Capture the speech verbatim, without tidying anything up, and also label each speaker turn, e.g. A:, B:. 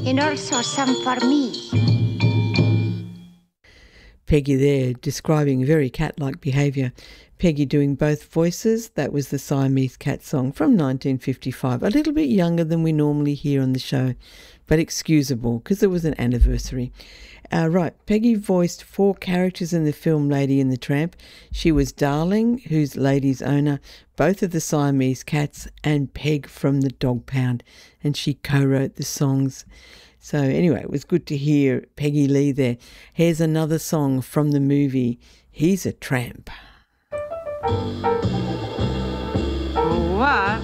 A: and also some for me.
B: Peggy there describing very cat-like behaviour. Peggy doing both voices. That was the Siamese Cat song from nineteen fifty-five. A little bit younger than we normally hear on the show, but excusable because it was an anniversary. Uh, right, Peggy voiced four characters in the film Lady and the Tramp. She was Darling, who's Lady's owner, both of the Siamese Cats, and Peg from the Dog Pound, and she co-wrote the songs. So anyway, it was good to hear Peggy Lee there. Here's another song from the movie He's a Tramp.
C: What?